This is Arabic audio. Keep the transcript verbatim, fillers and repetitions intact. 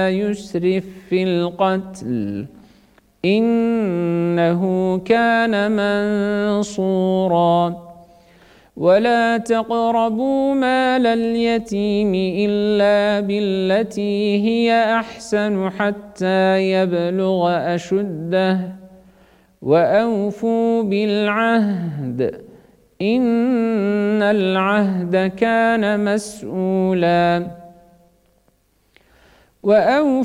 يسرف في القتل إنه كان منصورا ولا تقربوا مال اليتيم إلا بالتي هي أحسن حتى يبلغ أشده وأوفوا بالعهد إن العهد كان مسؤولا.